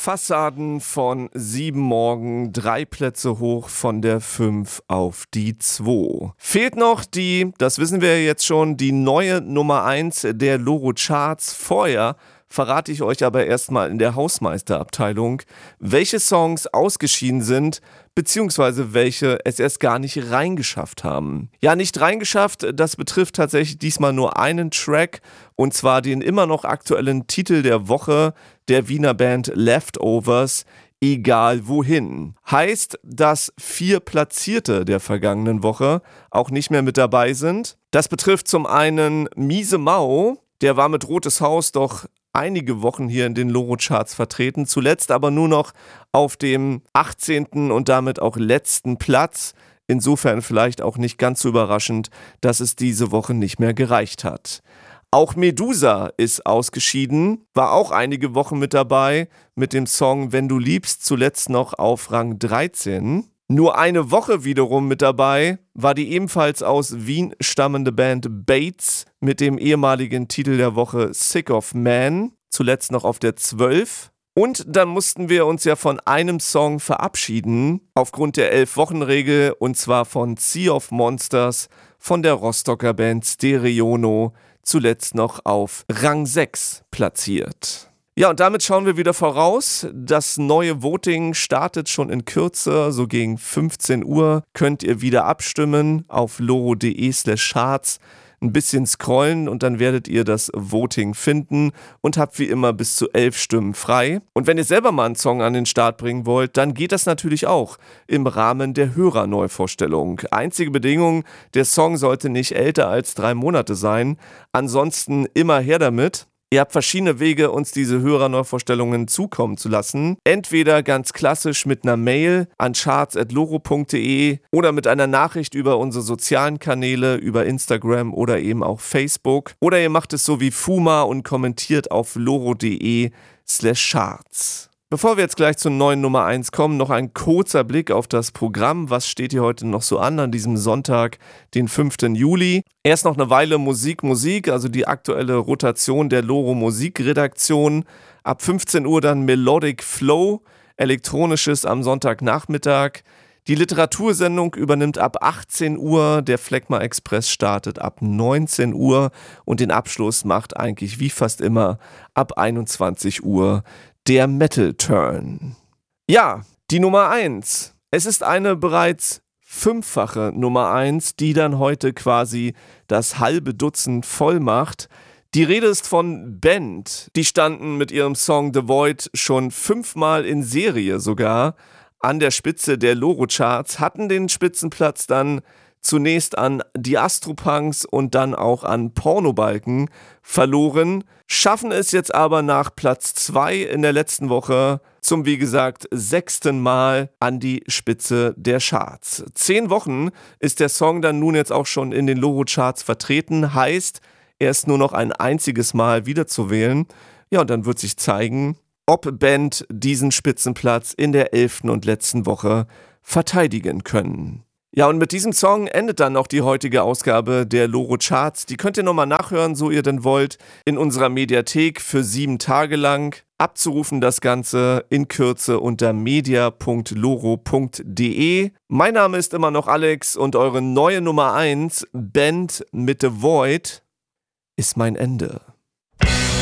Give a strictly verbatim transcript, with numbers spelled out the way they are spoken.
Fassaden von sieben morgen, drei Plätze hoch von der fünf auf die zwei. Fehlt noch die, das wissen wir jetzt schon, die neue Nummer eins der Loro Charts. Vorher verrate ich euch aber erstmal in der Hausmeisterabteilung, welche Songs ausgeschieden sind, beziehungsweise welche es erst gar nicht reingeschafft haben. Ja, nicht reingeschafft, das betrifft tatsächlich diesmal nur einen Track, und zwar den immer noch aktuellen Titel der Woche der Wiener Band Leftovers, Egal wohin. Heißt, dass vier Platzierte der vergangenen Woche auch nicht mehr mit dabei sind. Das betrifft zum einen Miese Mau, der war mit Rotes Haus doch einige Wochen hier in den Loro-Charts vertreten, zuletzt aber nur noch auf dem achtzehnten und damit auch letzten Platz. Insofern vielleicht auch nicht ganz so überraschend, dass es diese Woche nicht mehr gereicht hat. Auch Medusa ist ausgeschieden, war auch einige Wochen mit dabei mit dem Song Wenn du liebst, zuletzt noch auf Rang dreizehn. Nur eine Woche wiederum mit dabei war die ebenfalls aus Wien stammende Band Bates mit dem ehemaligen Titel der Woche Sick of Man, zuletzt noch auf der zwölf. Und dann mussten wir uns ja von einem Song verabschieden, aufgrund der elf-Wochen-Regel, und zwar von Sea of Monsters von der Rostocker Band Stereono, zuletzt noch auf Rang sechs platziert. Ja, und damit schauen wir wieder voraus. Das neue Voting startet schon in Kürze, so gegen fünfzehn Uhr könnt ihr wieder abstimmen auf loro.de slash charts. Ein bisschen scrollen und dann werdet ihr das Voting finden und habt wie immer bis zu elf Stimmen frei. Und wenn ihr selber mal einen Song an den Start bringen wollt, dann geht das natürlich auch im Rahmen der Hörerneuvorstellung. Einzige Bedingung, der Song sollte nicht älter als drei Monate sein. Ansonsten immer her damit. Ihr habt verschiedene Wege, uns diese Hörerneuvorstellungen zukommen zu lassen. Entweder ganz klassisch mit einer Mail an charts at loro punkt de oder mit einer Nachricht über unsere sozialen Kanäle, über Instagram oder eben auch Facebook. Oder ihr macht es so wie Fuma und kommentiert auf loro.de slash charts. Bevor wir jetzt gleich zur neuen Nummer eins kommen, noch ein kurzer Blick auf das Programm. Was steht hier heute noch so an, an diesem Sonntag, den fünften Juli? Erst noch eine Weile Musik, Musik, also die aktuelle Rotation der Loro Musikredaktion. Ab fünfzehn Uhr dann Melodic Flow, Elektronisches am Sonntagnachmittag. Die Literatursendung übernimmt ab achtzehn Uhr, der Phlegma Express startet ab neunzehn Uhr und den Abschluss macht eigentlich wie fast immer ab einundzwanzig Uhr der Metal Turn. Ja, die Nummer eins. Es ist eine bereits fünffache Nummer eins, die dann heute quasi das halbe Dutzend voll macht. Die Rede ist von Band. Die standen mit ihrem Song The Void schon fünfmal in Serie sogar an der Spitze der Loro-Charts, hatten den Spitzenplatz dann zunächst an die Astropunks und dann auch an Pornobalken verloren, schaffen es jetzt aber nach Platz zwei in der letzten Woche zum, wie gesagt, sechsten Mal an die Spitze der Charts. Zehn Wochen ist der Song dann nun jetzt auch schon in den Loro-Charts vertreten, heißt, er ist nur noch ein einziges Mal wiederzuwählen. Ja, und dann wird sich zeigen, ob Band diesen Spitzenplatz in der elften und letzten Woche verteidigen können. Ja, und mit diesem Song endet dann auch die heutige Ausgabe der Loro Charts. Die könnt ihr nochmal nachhören, so ihr denn wollt, in unserer Mediathek für sieben Tage lang. Abzurufen das Ganze in Kürze unter media punkt loro punkt de. Mein Name ist immer noch Alex und eure neue Nummer eins, Band mit The Void, ist mein Ende.